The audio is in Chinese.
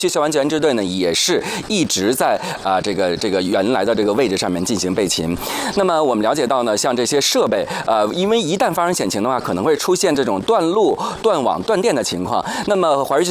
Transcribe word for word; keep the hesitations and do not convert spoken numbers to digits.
去消防救援支队呢，也是一直在啊、呃、这个这个原来的这个位置上面进行备勤。那么我们了解到呢，像这些设备，呃，因为一旦发生险情的话，可能会出现这种断路、断网、断电的情况。那么华瑞